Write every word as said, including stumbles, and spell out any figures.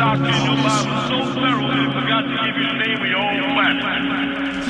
doctor in your Bible so thorough that he forgot to give you the name of your own planet.